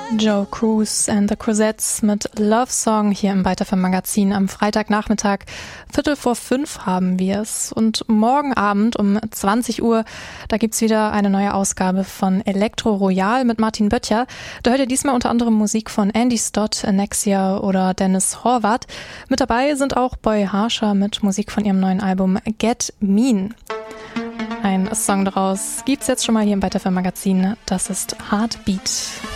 Joe Cruz and the Cruzettes mit Love Song hier im Weiterfilm Magazin am Freitagnachmittag. 4:45 haben wir es. Und morgen Abend um 20 Uhr, da gibt's wieder eine neue Ausgabe von Elektro Royal mit Martin Böttcher. Da hört ihr diesmal unter anderem Musik von Andy Stott, Annexia oder Dennis Horvath. Mit dabei sind auch Boy Harsher mit Musik von ihrem neuen Album Get Mean. Ein Song daraus gibt's jetzt schon mal hier im Weiterfilm Magazin. Das ist Heartbeat.